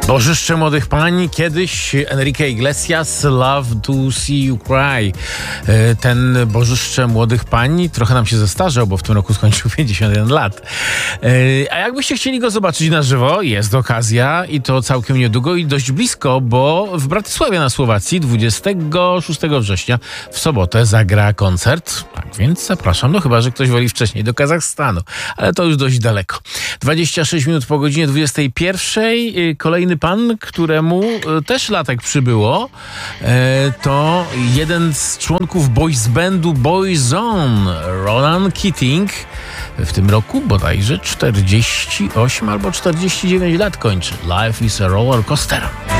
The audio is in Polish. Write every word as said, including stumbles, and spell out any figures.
Bożyszcze młodych pań, kiedyś Enrique Iglesias, Love to See You Cry. Ten Bożyszcze młodych pań trochę nam się zestarzał, bo w tym roku skończył pięćdziesiąt jeden lat. A jakbyście chcieli go zobaczyć na żywo, jest okazja i to całkiem niedługo i dość blisko, bo w Bratysławie na Słowacji dwudziestego szóstego września w sobotę zagra koncert. Tak więc zapraszam, no chyba że ktoś woli wcześniej, do Kazachstanu, ale to już dość daleko. dwadzieścia sześć minut po godzinie dwudziestej pierwszej. Kolejny pan, któremu też latek przybyło, to jeden z członków boys bandu Boyzone, Ronan Keating. W tym roku bodajże czterdzieści osiem albo czterdzieści dziewięć lat kończy. Life is a roller coaster.